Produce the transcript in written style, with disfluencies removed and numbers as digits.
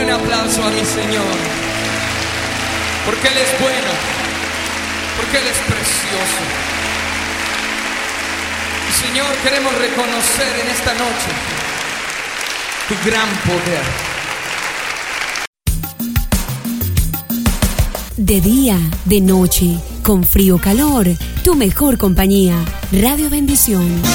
buen aplauso a mi Señor, porque Él es bueno, porque Él es precioso. Y Señor, queremos reconocer en esta noche tu gran poder. De día, de noche, con frío o calor, tu mejor compañía, Radio Bendición.